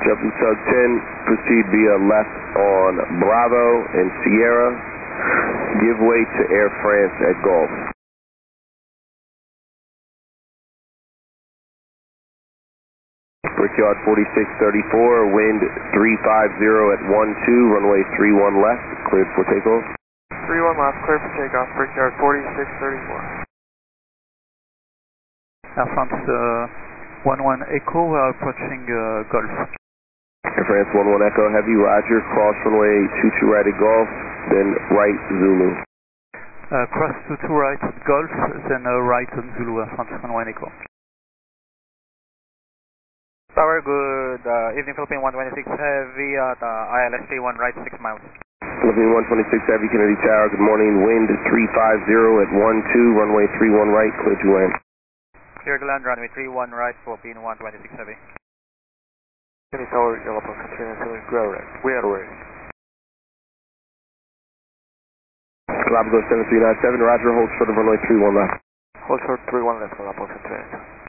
Delta Tug 10, proceed via left on Bravo and Sierra. Give way to Air France at Gulf. Brickyard 4634, wind 350 at 12, runway 31 left, cleared for takeoff. 31 left, cleared for takeoff, Brickyard 4634. Air France 11 Echo, we are approaching Gulf. Air France 11 Echo, heavy, roger, cross runway 22 right at Gulf, then right Zulu. Cross 22 right at Gulf, then right on Zulu, Air France 11 Echo. Tower, good evening, Philippine 126 Heavy at ILS 31 right 6 miles. Philippine 126 Heavy, Kennedy Tower, good morning, wind 350 at 12, runway 31 right, clear to land. Clear to land, runway 31 right, Philippine 126 Heavy. Kennedy Tower, Yellow Box, we are ready. Galapagos 7397, roger, hold short of runway 31 left. Hold short 31 left, Galapagos 7397.